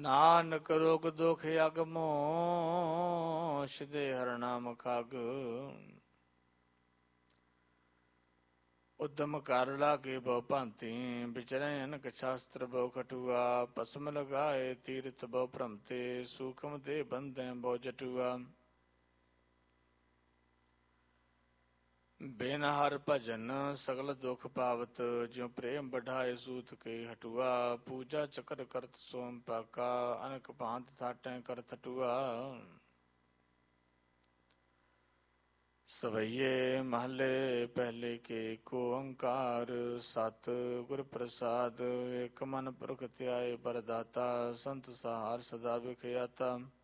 ਨਾਨਕ ਰੋਗ ਦੁਖ ਅਗਮੋ ਸਿਦੇ ਹਰ ਨਾਮ ਖਾਗ। ਉਦਮ ਕਰ ਲਾਗੇ ਬਹੁ ਭਾਂਤੀ ਵਿਚਰੈ ਅਨਕ ਸ਼ਾਸਤਰ ਬਹੁ ਖਟੂਆ। ਭਸਮ ਲਗਾਏ ਤੀਰਥ ਬਹੁ ਭ੍ਰਮਤੇ ਸੂਖਮ ਦੇ ਬੰਧੈ ਬਹੁ ਜਟੂਆ। ਬਿਨ ਹਰ ਭਜਨ ਸਗਲ ਦੁਖ ਪਾਵਤ ਜਿਉ ਪ੍ਰੇਮ ਬਢਾਏ ਸੂਤ ਕੇ ਹਟੂਆ। ਪੂਜਾ ਚਕਰ ਕਰਤ ਸੋਮ ਪਾਕਾ ਅਨਕ ਭਾਂਤ ਥਾਟੈ ਕਰ ਥਟੂਆ। ਸਵਈਏ ਮਹੱਲੇ ਪਹਿਲੇ ਕੇ ਏਕੋ ਓੰਕਾਰ ਸਤ ਗੁਰ ਪ੍ਰਸਾਦ। ਇਕ ਮਨ ਪੁਰਖ ਧਿਆਏ ਬਰਦਾਤਾ ਸੰਤ ਸਹਾਰ ਸਦਾ ਵਿਖਿਆਤਾ।